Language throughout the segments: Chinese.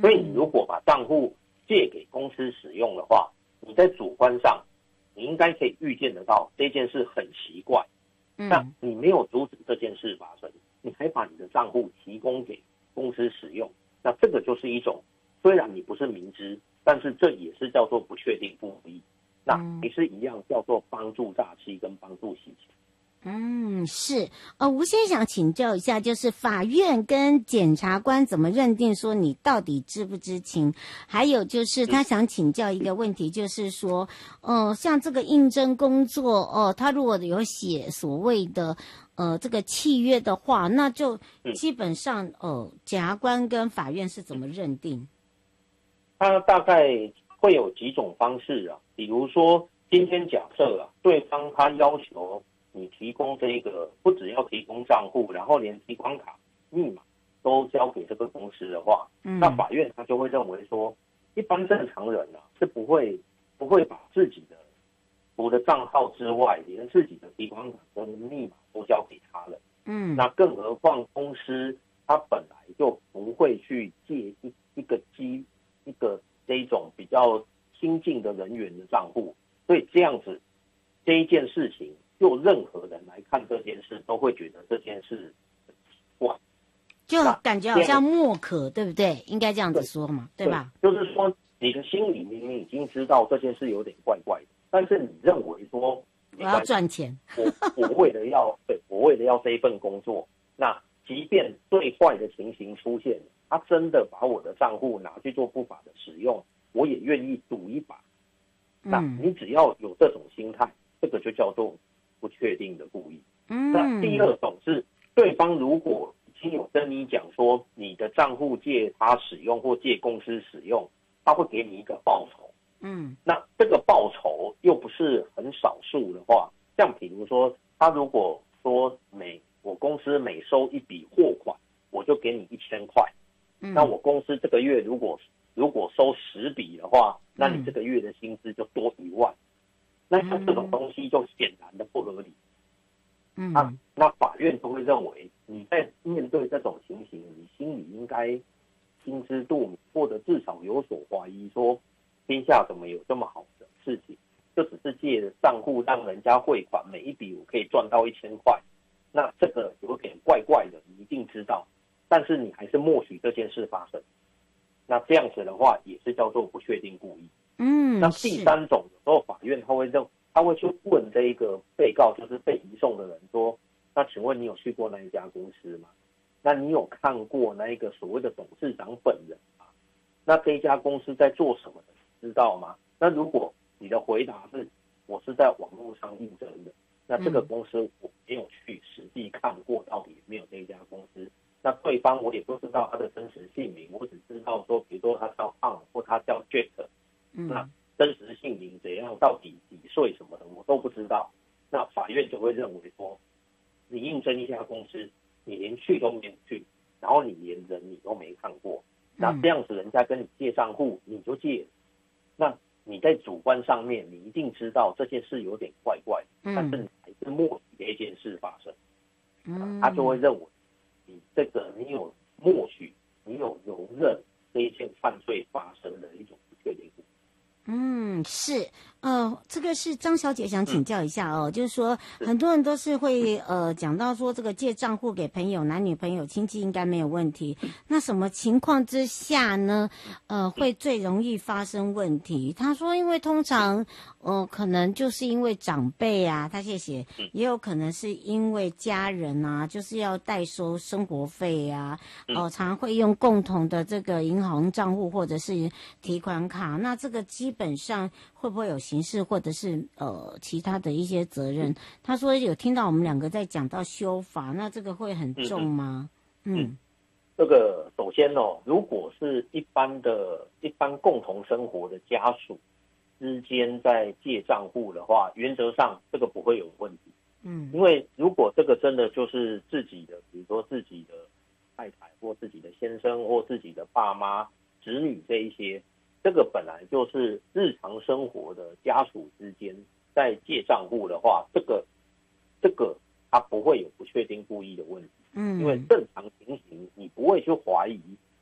所以你如果把账户借给公司使用的话，你在主观上你应该可以预见得到这件事很奇怪，那你没有阻止这件事发生，你还把你的账户提供给公司使用，那这个就是一种，虽然你不是明知，但是这也是叫做不确定不利，那也是一样叫做帮助诈欺跟帮助洗钱。 是。吴先生想请教一下，就是法院跟检察官怎么认定说你到底知不知情？还有就是他想请教一个问题，就是说，像这个应征工作，他如果有写所谓的这个契约的话，那就基本上检察官跟法院是怎么认定？ 他大概会有几种方式啊，比如说今天假设啊，对方他要求你提供这个，不只要提供账户，然后连提款卡密码都交给这个公司的话，那法院他就会认为说，一般正常人啊是不会把自己的除了账号之外，连自己的提款卡跟密码都交给他了。那更何况公司他本来就不会去借一个这一种比较亲近的人员的账户，所以这样子这一件事情，就任何人来看这件事，都会觉得这件事很奇怪， 就感觉好像莫可，对不对？应该这样子说嘛， 对吧？ 就是说，你的心里明明已经知道这件事有点怪怪的，但是你认为说我要赚钱， 我为了要这一份工作，那即便最坏的情形出现，他真的把我的账户拿去做不法的使用，我也愿意赌一把。那你只要有这种心态，这个就叫做不确定的故意。那第二种是，对方如果已经有跟你讲说，你的账户借他使用或借公司使用，他会给你一个报酬。那这个报酬又不是很少数的话，像比如说，他如果说我公司每收一笔货款，我就给你1000块。那我公司这个月如果收10笔的话，那你这个月的薪资就多1万。那像这种东西就显然的不合理。那法院就会认为你在面对这种情形，你心里应该心知肚明，或者至少有所怀疑，说天下怎么有这么好的事情，就只是借账户让人家汇款，每一笔我可以赚到1000块，那这个有点怪怪的，你一定知道，但是你还是默许这件事发生，那这样子的话也是叫做不确定故意。那第三种，有时候法院他会去问这一个被告，就是被移送的人说，那请问你有去过那一家公司吗？那你有看过那一个所谓的董事长本人吗？那这一家公司在做什么的，知道吗？那如果你的回答是我是在网络上应征的，那这个公司我没有去实际看过到底有没有这一家公司，那对方我也不知道他的真实姓名，我只知道说比如说他叫 On 或他叫 Jack，那真实姓名怎样，到底几岁什么的我都不知道，那法院就会认为说，你应征一家公司，你连去都没有去，然后你连人你都没看过，那这样子人家跟你借账户你就借，那你在主观上面你一定知道这件事有点怪怪，但是你还是默许这件事发生，他就会认为你有默许，你有容忍这一件犯罪发生的一种不确定性。 是，这个是张小姐想请教一下哦，就是说很多人都是会讲到说这个借账户给朋友、男女朋友、亲戚应该没有问题，那什么情况之下呢会最容易发生问题？他说因为通常可能就是因为长辈啊，他谢谢，也有可能是因为家人啊，就是要代收生活费啊，常会用共同的这个银行账户或者是提款卡，那这个基本上会不会有刑事或者是其他的一些责任？他说有听到我们两个在讲到修法，那这个会很重吗？ 这个首先如果是一般共同生活的家属之间在借账户的话，原则上这个不会有问题。因为如果这个真的就是自己的，比如说自己的太太或自己的先生或自己的爸妈、子女这一些，这个本来就是日常生活的家属之间在借账户的话，这个它不会有不确定故意的问题。因为正常情形你不会去怀疑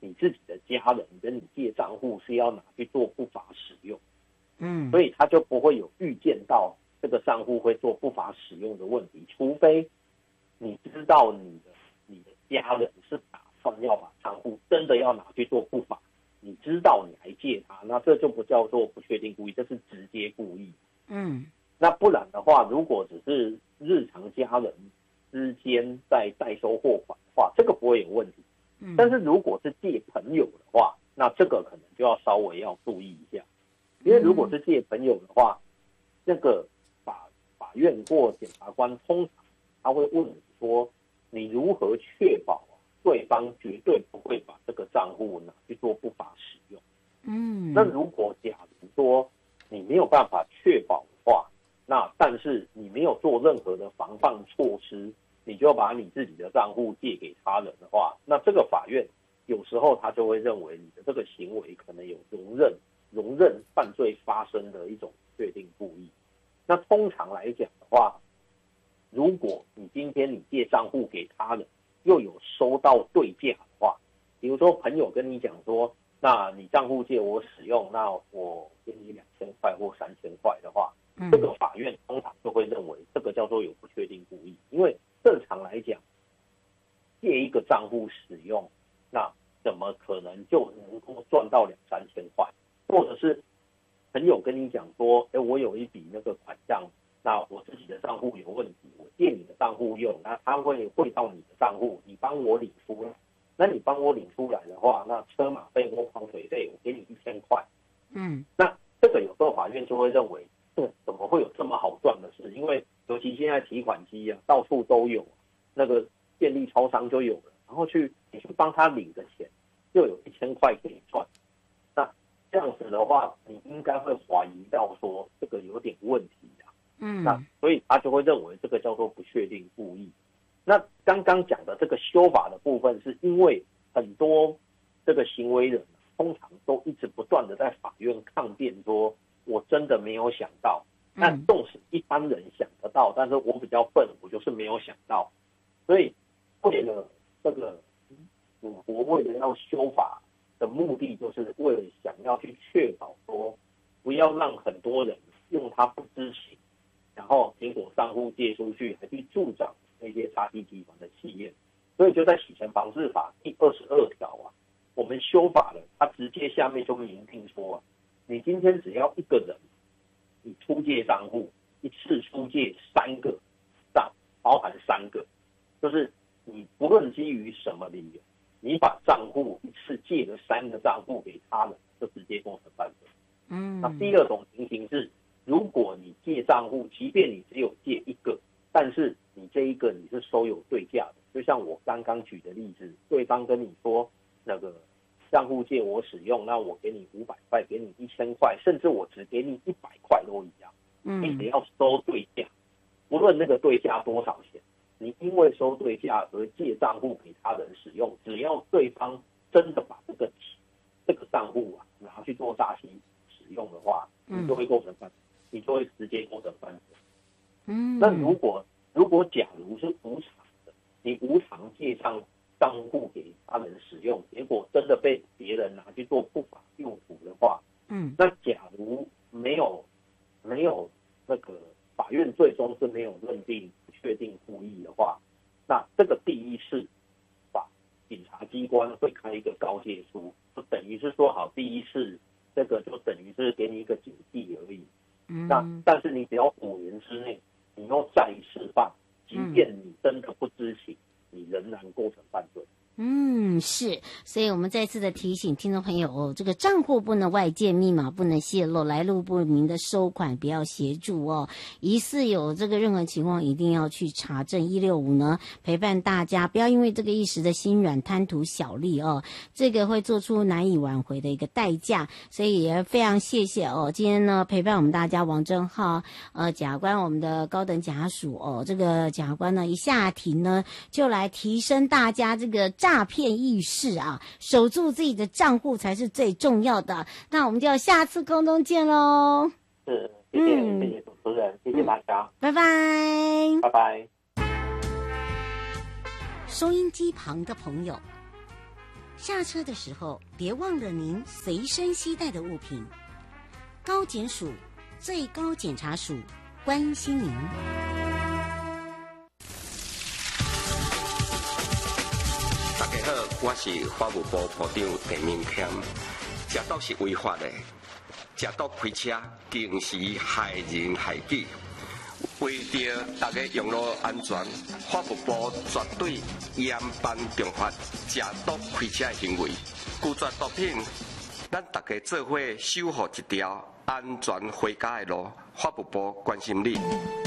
你自己的家人跟你借账户是要拿去做不法使用， 所以他就不会有预见到这个账户会做不法使用的问题，除非你知道你的家人是打算要把账户真的要拿去做不法，你知道你还借他，那这就不叫做不确定故意，这是直接故意。那不然的话，如果只是日常家人之间在代收货款的话，这个不会有问题。但是如果是借朋友的话，那这个可能就要稍微要注意一下，因为如果是借朋友的话，这个法院或检察官通常他会问你说，你如何确保对方绝对不会把这个账户拿去做不法使用？那如果假如说你没有办法确保的话，那但是你没有做任何的防范措施，你就把你自己的账户借给他人的话，那这个法院有时候他就会认为你的这个行为可能有容忍犯罪发生的一种确定故意。那通常来讲的话，如果你今天你借账户给他人，又有收到对价的话，比如说朋友跟你讲说，那你账户借我使用，那我给你2000块或3000块的话，这个法院通常就会认为这个叫做有不确定故意，因为正常来讲，借一个账户使用，那怎么可能就能够赚到2-3000块？或者是朋友跟你讲说，我有一笔那个款项，那我自己的账户有问题，我借你的账户用，那他会汇到你的账户，你帮我领出来。那你帮我领出来的话，那车马费或跑水费，我给你1000块。那这个有时候法院就会认为，怎么会有这么好赚的事？因为尤其现在提款机啊，到处都有，那个便利超商就有了，然后你去帮他领个钱，就有1000块可以赚。那这样子的话，你应该会怀疑到说这个有点问题啊。那所以他就会认为这个叫做不确定故意。那刚刚讲的这个修法的部分，是因为很多这个行为人通常都一直不断的在法院抗辩说，我真的没有想到。那纵使一般人想得到，但是我比较笨，我就是没有想到。所以为了这个祖国为了要修法的目的，就是为了想要去确保说，不要让很多人用他不知情，然后结果账户借出去，还去助长那些诈欺集团的企业。所以就在洗钱防治法第22条啊，我们修法了，它直接下面就明定说，你今天只要一个人，你出借账户一次出借3个，包含3个，就是你不论基于什么理由，你把账户一次借了3个账户给他人，就直接构成犯罪。那第二种情形是，如果你借账户，即便你只有借1个，但是你这一个你是收有对价的，就像我刚刚举的例子，对方跟你说那个账户借我使用，那我给你500块，给你1000块，甚至我只给你100块都一样。你只要收对价，不论那个对价多少钱，你因为收对价而借账户给他人使用，只要对方真的把这个账户拿去做诈欺使用的话，你就会构成犯罪，你就会直接构成犯罪。那如果假如是无偿的，你无偿借账户给他人使用，结果真的被别人拿去做不法用途的话，那假如没有那个法院最终是没有认定不确定故意的话，那这个第一次警察机关会开一个告诫书，就等于是说好，第一次这个就等于是给你一个警惕而已。那但是你只要5年之内，你又再一次犯，即便你真的不知情，你仍然构成犯罪。 是，所以我们再次的提醒听众朋友这个账户不能外借，密码不能泄露，来路不明的收款不要协助疑似有这个任何情况一定要去查证。165呢陪伴大家，不要因为这个一时的心软贪图小利这个会做出难以挽回的一个代价。所以也非常谢谢今天呢陪伴我们大家王正浩检察官，我们的高等检察署这个检察官呢一下庭呢就来提升大家这个诈骗意识守住自己的账户才是最重要的。那我们就下次空中见喽。 是，谢谢主持人，谢谢大家， 拜拜， 拜拜。 收音机旁的朋友， 下车的时候别忘了您随身携带的物品。高检署最高检察署关心您。 大家好，我是法务部部长陈明谦。食毒是违法的，食毒开车更是害人害己。为着大家用路安全，法务部绝对严办重罚食毒开车的行为。拒绝毒品，咱大家做伙守护一条安全回家的路。法务部关心你。